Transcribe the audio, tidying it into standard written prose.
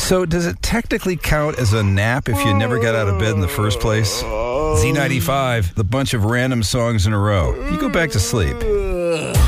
So does it technically count as a nap if you never got out of bed in the first place? Z95, the bunch of random songs in a row. You go back to sleep.